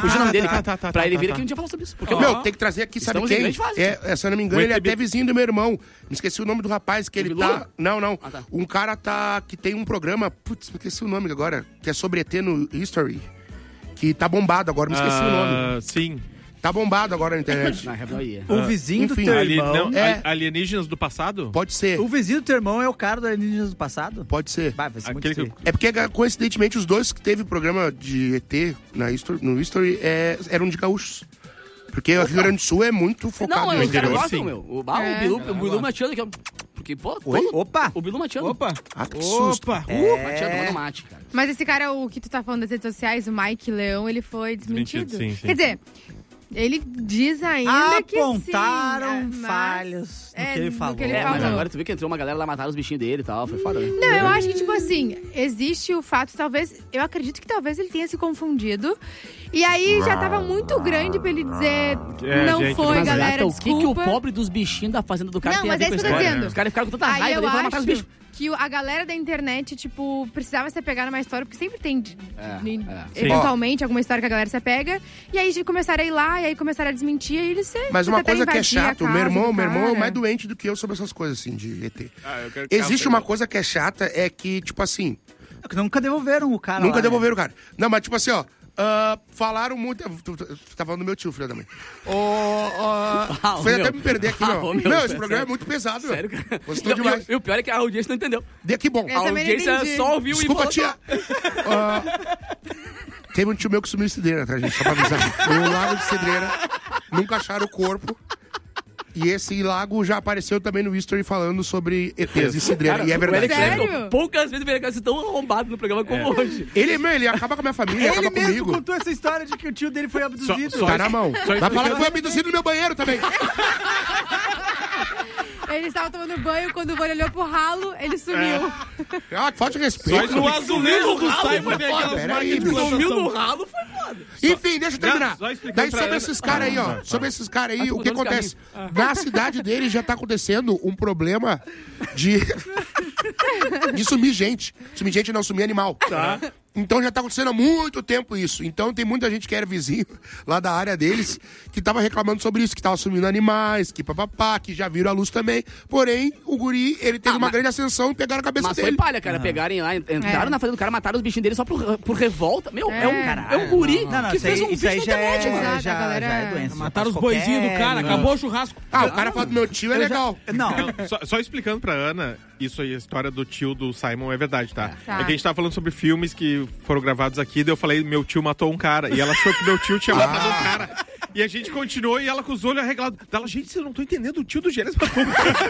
corrija o nome dele, tá, cara. tá, tá, pra tá, ele tá, vir tá. aqui um dia falar sobre isso. Porque, Meu, ó, tem que trazer aqui, sabe estamos em quem? grande fase. É, é, se eu não me engano, O ele é E T B. até vizinho do meu irmão. Me esqueci o nome do rapaz, que ele Bilu? tá... Não, não. Ah, tá. Um cara tá... que tem um programa... Putz, me esqueci o nome agora. Que é sobre E T no History. Que tá bombado agora, me esqueci o nome. Ah, sim. Tá bombado agora na internet. Na real, ia. O vizinho enfim, do teu Ali, irmão... não, é- a- Alienígenas do passado? Pode ser, O vizinho do teu irmão é o cara do Alienígenas do passado? pode ser. Vai, vai ser muito Aquele que- feio. É porque, coincidentemente, os dois que teve programa de E T na History, no History é, eram de gaúchos. Porque o Rio Grande do Sul é muito focado Não, no os caras interior. gostam, meu. O, ah, É. o Bilu, o Bilu Matiano aqui, ó. Porque, pô, Oi? todo- Opa! o Bilu Matiano. Opa. Ah, que susto. Opa. Uh, Matiano, manda mate, cara. Mas esse cara, o que tu tá falando das redes sociais, o Mike Leão, ele foi desmentido. Desmentido, sim, sim. Quer dizer, ele diz ainda que sim. Apontaram é, mas- falhas no é, que ele no falou. que ele É, mas falou. agora tu viu que entrou uma galera lá matar os bichinhos dele e tal. Foi foda, né? Não, eu acho que, tipo assim, existe o fato, talvez, eu acredito que talvez ele tenha se confundido. E aí já tava muito grande pra ele dizer, É, não gente, foi, mas, galera, Gata, o que, que o desculpa. pobre dos bichinhos da fazenda do cara Não, tem a mas ver é com isso a que eu tô história? dizendo. Os caras ficaram com tanta Aí raiva, eu eles foram matar os acho bichos. que o- a galera da internet, tipo, precisava se apegar numa história, porque sempre tem, de- É, de- é. eventualmente, alguma história que a galera se apega. E aí de começaram a ir lá, e aí começaram a desmentir, e eles se Mas uma até coisa que é invadir a chato, meu casa irmão, do meu irmão é cara. mais doente do que eu sobre essas coisas, assim, de E T. Ah, eu quero que Existe ela- uma coisa que é chata, é que, tipo assim, É que nunca devolveram o cara nunca lá, devolveram o cara. Não, mas tipo assim, ó, ah, falaram muito... Tu, tu, tu tá falando do meu tio, filho da mãe. Ô, ó, Ah, fez meu. até me perder aqui, Ah, meu. ô, Meu, meu, esse sério. programa é muito pesado, meu. Sério, cara? Gostou E- demais. E, e o pior é que a audiência não entendeu. De que bom. Eu A também não audiência entendi. só ouviu Desculpa, e falou... tia. Ah, teve um tio meu que sumiu em Cidreira, tá, gente? Só pra avisar. No lago de Cidreira, nunca acharam o corpo. E esse lago já apareceu também no History falando sobre E Tês e Cidreira. Cara, e é o verdade. Eric Sério? Clapton, poucas vezes ele sido tão arrombado no programa como hoje. Ele, meu, ele acaba com a minha família, Ele acaba mesmo comigo. contou essa história de que o tio dele foi abduzido. Só- só- Tá na mão. Só Vai falar explicando- que foi abduzido no meu banheiro também. Ele estava tomando banho, quando o banho olhou pro ralo, ele sumiu. Ah, que falta de respeito. Só No azulejo do Simon tem aquelas Pera marcas aí, de bicho. Sumiu no plantação. ralo, foi foda. Enfim, deixa eu terminar. Só explicando Daí pra sobre Ana- esses caras aí, ó. Ah, Sobre esses caras aí, Ah, tu o que botou nos acontece? Na cidade dele já tá acontecendo um problema de. de sumir gente. Sumir gente não, sumir animal. Tá. Então já tá acontecendo há muito tempo isso. Então tem muita gente que era vizinho lá da área deles que tava reclamando sobre isso, que tava sumindo animais, que papapá, que já viram a luz também. Porém, o guri, ele teve Ah, uma mas- grande ascensão e pegaram a cabeça Mas dele. foi palha, cara. Pegarem lá, entraram É. na fazenda do cara, mataram os bichinhos dele só por, por revolta. Meu, é, É. um, é um guri Não, não, que isso fez aí, um isso aí vídeo na já, internet, é, mano. Exato, já, a galera- já é doença. Mataram os Qualquer- boizinhos do cara, acabou o churrasco. Ah, o cara fala do meu tio, é Eu já- legal. Não, Não, só, só explicando pra Ana, isso aí, a história do tio do Simon é verdade, tá? Tá. É que a gente tava falando sobre filmes que foram gravados aqui, daí eu falei, meu tio matou um cara. E ela achou que meu tio tinha matado um cara. E a gente continuou e ela com os olhos arregalados. Ela, gente, eu não tô entendendo, o tio do Gênesis matou um cara.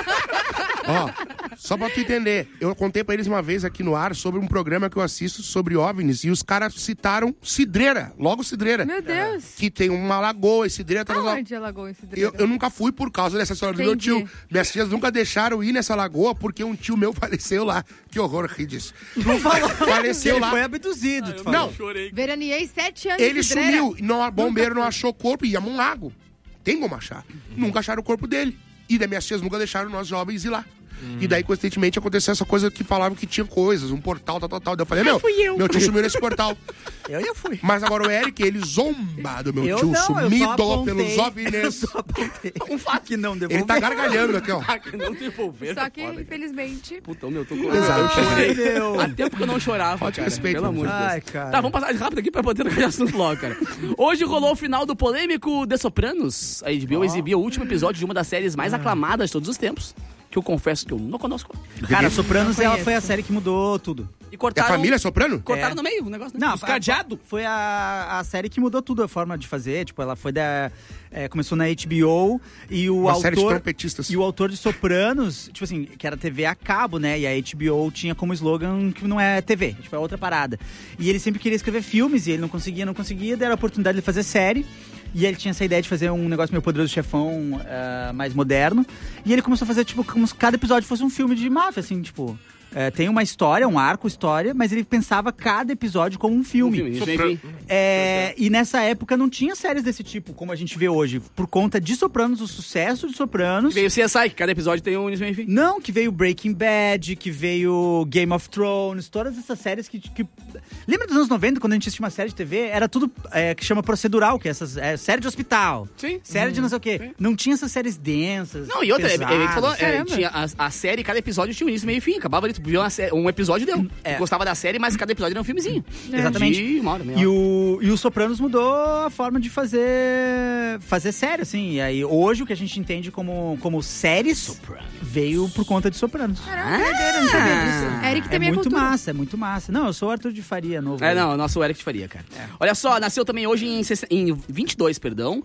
Ó, só pra tu entender, eu contei pra eles uma vez aqui no ar sobre um programa que eu assisto sobre OVNIs e os caras citaram Cidreira, logo Cidreira. Meu Deus. Que tem uma lagoa e Cidreira tá lá. Aonde é Lagoa esse Eu, eu nunca fui por causa dessa história do meu Entendi. tio. Minhas tias nunca deixaram ir nessa lagoa porque um tio meu faleceu lá. Que horror, rir disso. não falou. Faleceu Ele lá. foi abduzido, tu falou. Não, Veraneei sete anos ele em Cidreira. sumiu. Não, bombeiro não achou o corpo e ia num lago. Tem como achar. Nunca acharam o corpo dele. E daí minhas tias nunca deixaram nós jovens ir lá. E daí, constantemente, aconteceu essa coisa que falavam que tinha coisas, um portal, tal, tal, tal. Daí eu falei, meu, meu tio sumiu nesse portal. Eu já fui. Mas agora o Eric, ele zomba do meu Eu tio, não, eu só sumido apontei. pelos Eu OVNIs. só apontei. Um fato que não devolveu. Ele tá gargalhando aqui, ó. Que não devolveram. Só que, foda, cara. infelizmente... Puta, meu, eu tô com... Exato. Eu chorei. Meu. Há tempo que eu não chorava, Falta de cara. respeito, Pelo amor de Deus. Ai, cara. Tá, vamos passar rápido aqui pra poder trocar de assunto logo, cara. Hoje rolou o final do polêmico The Sopranos. A H B O exibiu o último episódio de uma das séries mais aclamadas de todos os tempos. Que eu confesso que eu não conosco. Cara, Sopranos Não ela conheço. foi a série que mudou tudo. E É cortaram... família soprano? Cortaram É. no meio o negócio, né? Não, Escadeado? Foi a, a série que mudou tudo, a forma de fazer. Tipo, ela foi da... é, começou na H B O e o Uma autor... série de trompetistas. E o autor de Sopranos, tipo assim, que era T V a cabo, né? E a H B O tinha como slogan que não é T V, tipo, é outra parada. E ele sempre queria escrever filmes e ele não conseguia, não conseguia. Deram a oportunidade de fazer série. E ele tinha essa ideia de fazer um negócio meio Poderoso Chefão, ah, mais moderno. E ele começou a fazer, tipo, como se cada episódio fosse um filme de máfia, assim, tipo... É, tem uma história, um arco, história, mas ele pensava cada episódio como um filme. Um filme, isso, enfim. É, e nessa época não tinha séries desse tipo, como a gente vê hoje. Por conta de Sopranos, o sucesso de Sopranos. Veio o C S I, que cada episódio tem um início, enfim. Não, que veio Breaking Bad, que veio Game of Thrones, todas essas séries que... que... Lembra dos anos noventa, quando a gente assistia uma série de T V? Era tudo é, que chama procedural, que é essas é, série de hospital. Sim. Série de não sei o quê. Sim. Não tinha essas séries densas. Não, e outra, ele, ele falou, é, Caramba. tinha a, a série, cada episódio tinha um início, meio e fim. Acabava ali, tu via uma sé- um episódio deu. É. Gostava da série, mas cada episódio era um filmezinho. Exatamente. De uma hora, meia E hora. o, e o Sopranos mudou a forma de fazer fazer série, assim. E aí, hoje, o que a gente entende como, como séries veio por conta de Sopranos. Caramba, que doideira, eu não sabia disso. Eric É também é muito cultura. massa, é muito massa. Não, eu sou o Arthur de Faria, novo. É, não, o nosso Eric de Faria, cara. Olha só, nasceu também hoje em, sessenta em vinte e dois, perdão,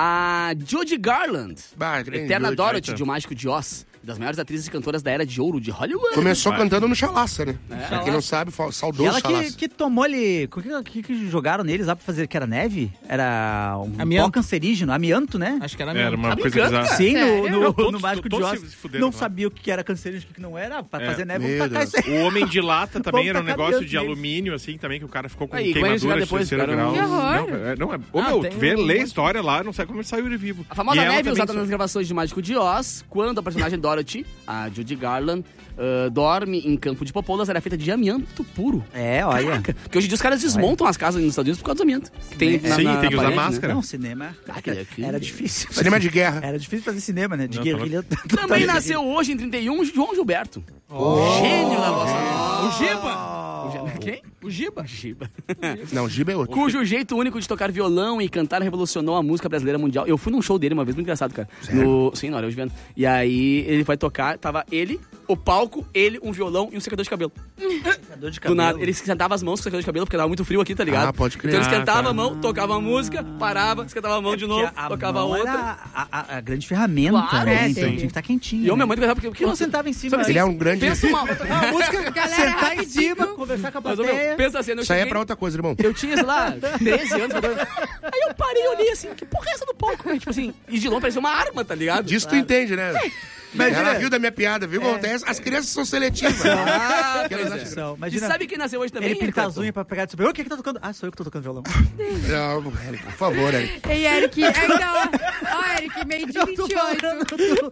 a Judy Garland. Bah, grande Eterna Judy, Dorothy, eita. de O Mágico de Oz. Das maiores atrizes e cantoras da era de ouro de Hollywood. Começou cantando no Chalaça, né? Pra quem não sabe, fa- E saudoso ela que, Chalaça. que tomou ali... O que, que, que jogaram neles lá pra fazer que era neve? Era um Amianto. pó cancerígeno, amianto, né? Acho que era Era mesmo. uma Tá coisa brincando, bizarra. Sim, no, Sério? no, Não, todos- no Mágico de todos Oz. se fuderam Não lá. sabia o que era cancerígeno e o que não era. Pra É. fazer neve, Meu vamos tacar Deus. isso aí. O Homem de Lata também Vamos era um tacar negócio amianto de neles. alumínio, assim, também, que o cara ficou com Aí, como é que queimadura de depois, terceiro cara? grau. Que horror. Não, é, não é. Ô, Ah, meu, tem tu vê, um lê a monte. história lá, não sabe como ele saiu vivo. A famosa E ela neve também usada só- nas gravações de Mágico de Oz, quando a personagem Dorothy, a Judy Garland, ah, dorme em campo de popoulas, era feita de amianto puro. É, olha. Caraca, porque hoje em dia os caras desmontam as casas nos Estados Unidos por causa do amianto. Que tem na, Sim, na, tem que na usar parede, máscara. né? Não, cinema. Ah, que- que- Era difícil. Cinema de guerra. Era difícil fazer cinema, né? De Não, guerrilha. Também nasceu hoje, em trinta e um, João Gilberto. Gênio da nossa vida. O Giba! Quem? O Giba. Giba. Não, Giba é outro. Cujo jeito único de tocar violão e cantar revolucionou a música brasileira mundial. Eu fui num show dele uma vez, muito engraçado, cara. No... Sim, na hora eu vendo. E aí ele vai tocar, tava ele, o palco, ele, um violão e um secador de cabelo. Secador de Do cabelo. nada, ele esquentava as mãos com o secador de cabelo, porque tava muito frio aqui, tá ligado? Ah, pode crer. Então ele Ah, esquentava tá. a mão, tocava a música, parava, esquentava a mão de novo, Porque a tocava a mão outra. era a, a- a grande ferramenta, Claro, né? é, Então tem. tinha que estar quentinho. E eu, minha né? mãe, porque, porque Porque não sentava em cima. Sabe assim, Ele é um grande... pensa uma... A música, Galera, sentar em rapidinho. cima, conversar com a Mas, ô, meu, plateia. pensa assim, eu Isso aí é cheguei- pra outra coisa, irmão. Eu tinha, sei lá, treze anos. quatorze. Aí eu parei e olhei assim, que porra é essa do palco? Tipo assim, e de longe parecia uma arma, tá ligado? Disso tu entende, né? Imagina. Ela riu da minha piada, viu? Acontece. As crianças são seletivas. Ah, Aquelas pois é. São. E Imagina, sabe quem nasceu hoje também? ele pinta as Clepton? unhas pra pegar de super. O que que tá tocando? Ah, sou eu que tô tocando violão. Não, Eric, por favor, Eric. Ei, Eric. Ainda, ó. Ó, Eric, meio de vinte e oito.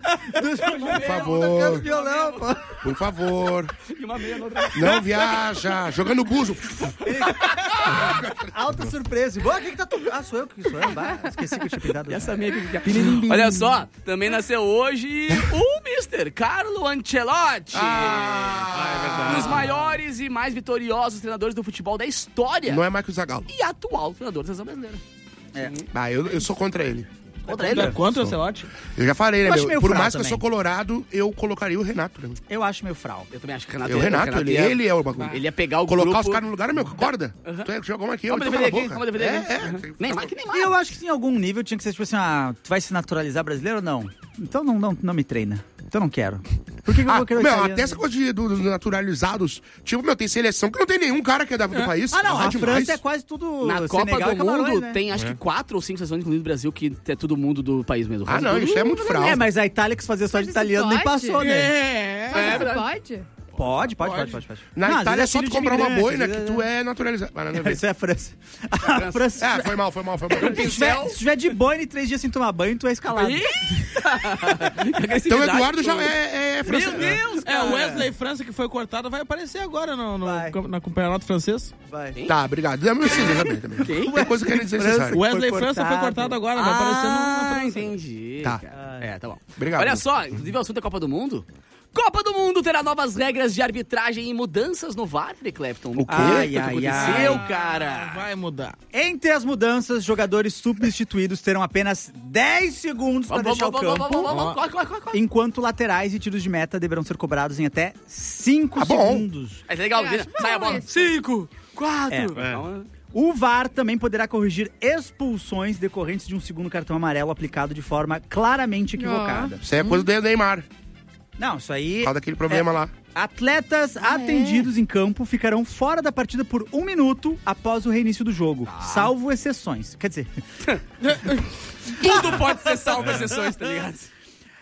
Por favor, Tocando violão, pô. por favor. E uma meia na outra. Não viaja. Jogando buzo. Alta surpresa. Boa, o que que tá tocando? Ah, sou eu que sou eu. Bah, esqueci que eu tinha pintado. E essa meia que Olha só, também nasceu hoje o mister Carlo Ancelotti. Ah, Um dos maiores e mais vitoriosos treinadores do futebol da história. Não é Marcos Zagallo. E atual treinador da seleção brasileira. Ah, eu, eu sou contra ele. Contra Tu ele. é contra o Celote? Eu já falei, né, Eu acho meu? meio Por fraco mais que eu também. sou colorado, eu colocaria o Renato, né? Eu acho meio fral. Eu também acho que o Renato, É o Renato, ele, ia- ele é o bagulho. Ele ia pegar o Colocar grupo... os caras no lugar, meu, acorda. Tu é, jogou aqui, eu Vamos tô D V D cala a aqui, boca. vamos D V D aqui. É, é. Uhum. Neymar que Neymar. E eu acho que em algum nível tinha que ser tipo assim, ah, tu vai se naturalizar brasileiro ou não? Então não, não, não me treina. Então não quero. Por que, que eu Ah, vou querer meu, italiano? até essa coisa de, dos naturalizados. Tipo, meu, tem seleção que não tem nenhum cara que é da- do país. Ah, não, Ah, a demais. França é quase tudo Na Copa Senegal do e Camarões, Mundo né? tem acho que quatro ou cinco seleções, incluindo o Brasil, que é todo mundo do país mesmo. O Ah, resto não, tudo- isso é muito fraude. É, mas a Itália que fazia só Mas de isso italiano nem pode? passou, né? É. Mas É isso verdade. pode? Pode, pode, pode, pode, pode. Na Não, às Itália é vezes só filho tu de comprar uma imigrante, boina às que vezes tu é naturalizado. Mas nada a ver. Isso é a França. A França. É, foi mal, foi mal, foi mal. Se tiver, se tiver de boina e três dias sem tomar banho, tu é escalado. Ih! Então o Eduardo já é, é francês. Meu Deus, É, cara. o Wesley França, que foi cortado, vai aparecer agora no, no, Vai. cam- na campeonato francês. Vai. Tá, obrigado. Não precisa saber também. Quem? É coisa que é desnecessária. O Wesley Foi França foi cortado. cortado agora, vai aparecer na, na Ah, França. entendi. Tá. cara. É, tá bom. Obrigado. Olha só, inclusive o assunto é Copa do Mundo. Copa do Mundo terá novas regras de arbitragem e mudanças no V A R, Eric Clapton. O quê? Ai, O que ai, aconteceu, ai. cara? Vai mudar. Entre as mudanças, jogadores substituídos terão apenas dez segundos para Vamos, deixar o vamos, vamos, campo, vamos, vamos, corre, corre, corre, corre. enquanto laterais e tiros de meta deverão ser cobrados em até cinco Ah, bom. segundos. É legal, Eu acho bom sai a bola. isso. Cinco, quatro. É. Calma. O V A R também poderá corrigir expulsões decorrentes de um segundo cartão amarelo aplicado de forma claramente equivocada. Isso aí é coisa do Neymar. Não, isso aí... Por causa daquele problema é, lá. Atletas atendidos em campo ficarão fora da partida por um minuto após o reinício do jogo, salvo exceções. Quer dizer, Tudo pode ser salvo exceções, tá ligado?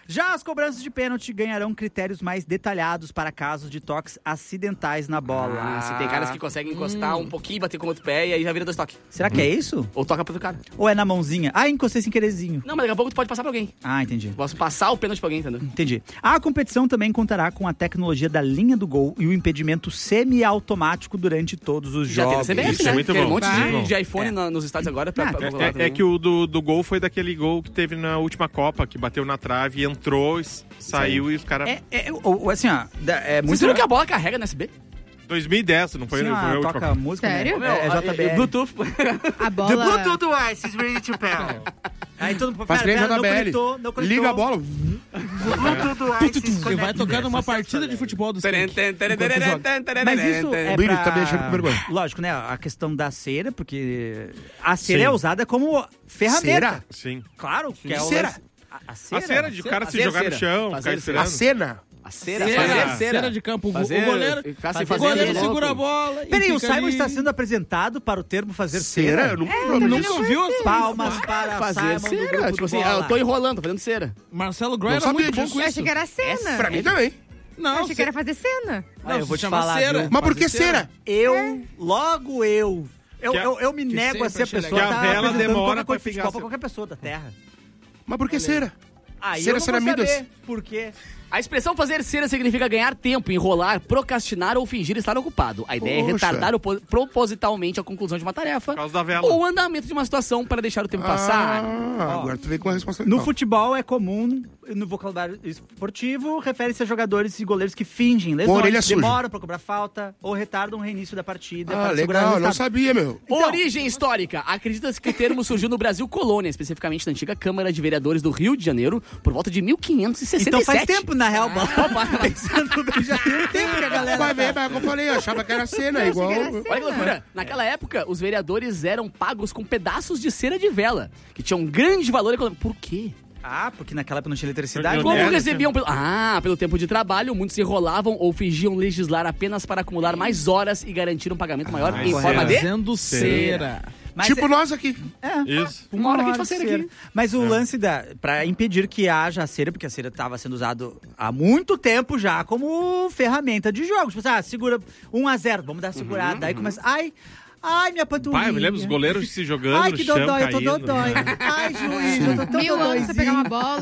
Já as cobranças de pênalti ganharão critérios mais detalhados para casos de toques acidentais na bola. Ah, se tem caras que conseguem encostar Hum. um pouquinho, bater com o outro pé e aí já vira dois toques. Será que é isso? Ou toca pro outro cara. Ou é na mãozinha? Ah, encostei sem quererzinho. Não, mas daqui a pouco tu pode passar pra alguém. Ah, entendi. Posso passar o pênalti pra alguém, entendeu? Entendi. A competição também contará com a tecnologia da linha do gol e o impedimento semi-automático durante todos os Já jogos. tem na C B F, Isso é né? muito Tem um bom. monte Muito de, bom. de iPhone na- nos estádios agora pra, Ah, pra É, rolar é- também. é que o do, do gol foi daquele gol que teve na última Copa, que bateu na trave, entrou, s- saiu e os caras... É, é, o- o- assim, ó, da- é Vocês muito... viram que a bola carrega na S B? dois mil e dez, não foi, Sim, não foi a a última toca Copa. música, Sério? né? É, é J B L. Bluetooth. A bola... The Bluetooth device is ready to pair. Aí todo mundo... Faz que nem pera, J B não L. conectou, não conectou. Liga a bola. The Bluetooth device is E vai connected. tocar numa Sucesso, partida de galera. futebol do Teren, Skank. teren, teren, enquanto teren, joga. teren, teren, Mas teren, isso teren. é Billy pra... tá me deixando com vergonha. Lógico, né? A questão da cera, porque a cera Sim. é usada como ferramenta. Cera? Sim. Claro. Que é o Cera? lance- A, a cera? A cera de o cara se Fazer jogar cera. no chão, Fazer ficar cera. esperando. A cena. A cera, Cera, fazer cera, cera. de campo. O go- Fazer- o goleiro, ficar se o fazendo goleiro louco. segura a bola. e Peraí, o fica Simon ali. está sendo apresentado para o termo fazer Cera? cera. Eu nunca Eu vi nunca isso. ouviu essa Palmas para Fazer Simon do cera. grupo Tipo do assim, Bola. eu tô enrolando, tô fazendo cera. Marcelo Groy Não era sabia muito bom disso. com Eu isso. achei que era cena. Pra mim também. Não, Eu achei que era fazer cena. Olha, eu Não, vou se te chama falar, cera. viu? Mas por que Fazer cera. cera? Eu, logo eu. Eu, Que a- eu, eu me que nego sempre a ser a achei pessoa legal. que tá Que a vela apresentando demora qualquer coisa de pra futebol pegar pra qualquer pessoa da Terra. Mas por que cera? Aí Cera, eu não cera, vou Midas. saber por quê. A expressão fazer cera significa ganhar tempo, enrolar, procrastinar ou fingir estar ocupado. A ideia Poxa. é retardar o po- propositalmente a conclusão de uma tarefa Por causa da vela. ou o andamento de uma situação para deixar o tempo passar. Ah, agora tu veio com a resposta No legal. futebol é comum, no vocabulário esportivo, refere-se a jogadores e goleiros que fingem Com a orelha lesões, suja. demoram pra cobrar falta ou retardam o reinício da partida Ah, para segurar o legal, eu não resultado. sabia, meu. Então- Origem histórica. Acredita-se que o termo surgiu no Brasil colônia, especificamente na antiga Câmara de Vereadores do Rio de Janeiro, por volta de mil quinhentos e sessenta e sete. Então faz tempo, na real, Ah, pensando bem, já tem um tempo que a galera... Vai ver, mas como eu falei, eu achava que era cena, igual... Olha que loucura. Naquela época, os vereadores eram pagos com pedaços de cera de vela, que tinham grande valor econômico. Por quê? Ah, porque naquela época não tinha eletricidade. Meu Como Deus, recebiam pelo... Ah, pelo tempo de trabalho, muitos se enrolavam ou fingiam legislar apenas para acumular mais horas e garantir um pagamento maior Ah, em isso forma é. de... Fazendo cera. Mas tipo é- nós aqui. é, Isso. Uma hora que a gente faz cera aqui. Mas o lance da... Pra impedir que haja a cera, porque a cera estava sendo usado há muito tempo já como ferramenta de jogo. Tipo assim, ah, segura um a zero, vamos dar uma segurada. Aí começa... Ai, ai, minha panturrilha. Pai, eu me lembro dos goleiros se jogando Ai, no que chão, dodói, eu tô caindo. dodói. Ai, juiz, eu tô tão Mil anos pra pegar dodóizinho. uma bola.